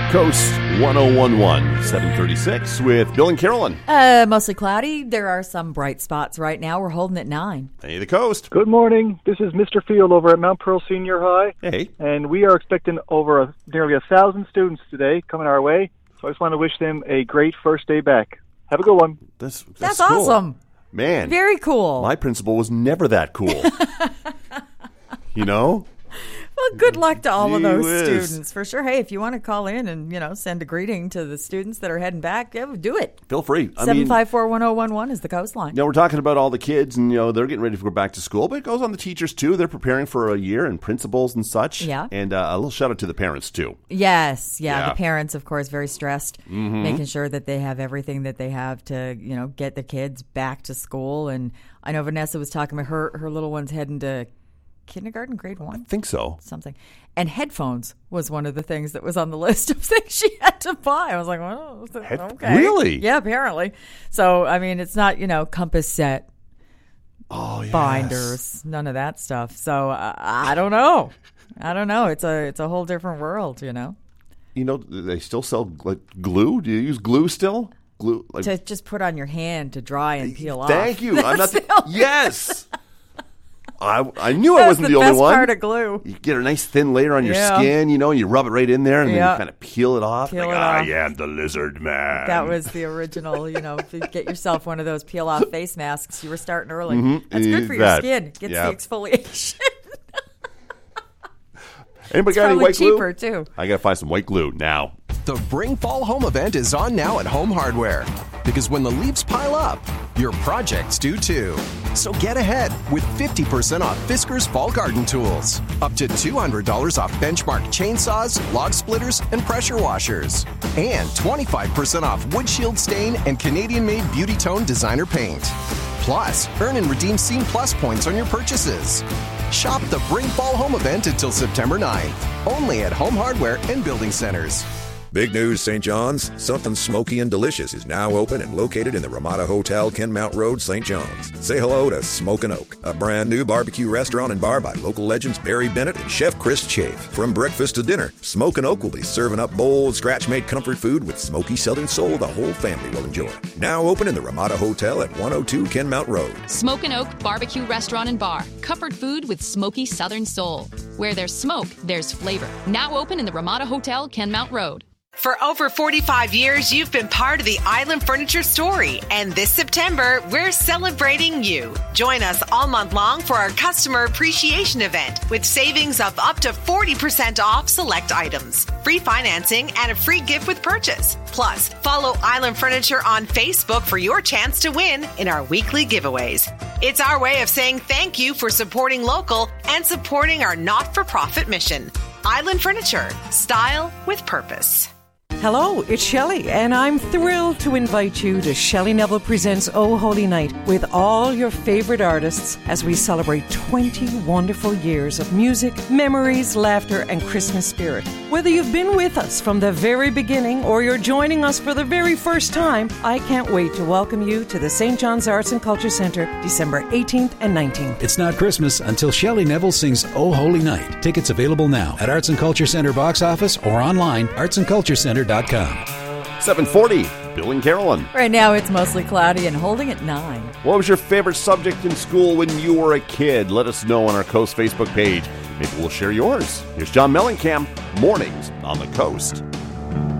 Coast 1011, 736 with Bill and Carolyn. Mostly cloudy. There are some bright spots right now. We're holding at 9. Hey, the Coast. Good morning. This is Mr. Field over at Mount Pearl Senior High. Hey. And we are expecting over nearly 1,000 students today coming our way. So I just want to wish them a great first day back. Have a good one. That's cool. awesome. Man. Very cool. My principal was never that cool. You know? Well, good luck to all of those whiz. students, for sure. Hey, if you want to call in and, send a greeting to the students that are heading back, do it. Feel free. 754-1011 is the coastline. We're talking about all the kids, and, they're getting ready to go back to school, but it goes on the teachers, too. They're preparing for a year, and principals and such. Yeah. And a little shout-out to the parents, too. Yes. Yeah. The parents, of course, very stressed, making sure that they have everything that they have to, get the kids back to school. And I know Vanessa was talking about her little one's heading to kindergarten, grade 1? I think so. Something. And headphones was one of the things that was on the list of things she had to buy. I was like, well, okay. Really? Yeah, apparently. So, it's not, compass set, yes. binders, none of that stuff. So, I don't know. It's a whole different world, They still sell, like, glue? Do you use glue still? Glue? Like, to just put on your hand to dry and peel off. Thank you. I'm not yes. I knew I wasn't the only one. That's the best part of glue. You get a nice thin layer on your skin, and you rub it right in there, and then you kind of peel it off. I am the lizard man. That was the original, if you get yourself one of those peel-off face masks, you were starting early. That's good for your skin. Gets the exfoliation. Anybody got any probably white glue? Cheaper, too. I got to find some white glue now. The Bring Fall Home event is on now at Home Hardware. Because when the leaves pile up, your projects do too. So get ahead with 50% off Fisker's Fall Garden Tools. Up to $200 off Benchmark chainsaws, log splitters, and pressure washers. And 25% off Wood Shield Stain and Canadian-made Beauty Tone Designer Paint. Plus, earn and redeem Scene Plus points on your purchases. Shop the Bring Fall Home event until September 9th. Only at Home Hardware and Building Centers. Big news, St. John's. Something smoky and delicious is now open and located in the Ramada Hotel, Kenmount Road, St. John's. Say hello to Smokin' Oak, a brand new barbecue restaurant and bar by local legends Barry Bennett and Chef Chris Chafe. From breakfast to dinner, Smokin' Oak will be serving up bold, scratch-made comfort food with smoky Southern soul the whole family will enjoy. Now open in the Ramada Hotel at 102 Kenmount Road. Smokin' Oak Barbecue Restaurant and Bar. Comfort food with smoky Southern soul. Where there's smoke, there's flavor. Now open in the Ramada Hotel, Kenmount Road. For over 45 years, you've been part of the Island Furniture story. And this September, we're celebrating you. Join us all month long for our customer appreciation event with savings of up to 40% off select items, free financing, and a free gift with purchase. Plus, follow Island Furniture on Facebook for your chance to win in our weekly giveaways. It's our way of saying thank you for supporting local and supporting our not-for-profit mission. Island Furniture, style with purpose. Hello, it's Shelley, and I'm thrilled to invite you to Shelley Neville Presents Oh Holy Night with all your favorite artists as we celebrate 20 wonderful years of music, memories, laughter, and Christmas spirit. Whether you've been with us from the very beginning or you're joining us for the very first time, I can't wait to welcome you to the St. John's Arts and Culture Center, December 18th and 19th. It's not Christmas until Shelley Neville sings Oh Holy Night. Tickets available now at Arts and Culture Center box office or online, artsandculturecenter.com. 740, Bill and Carolyn. Right now it's mostly cloudy and holding at 9. What was your favorite subject in school when you were a kid? Let us know on our Coast Facebook page. Maybe we'll share yours. Here's John Mellencamp, Mornings on the Coast.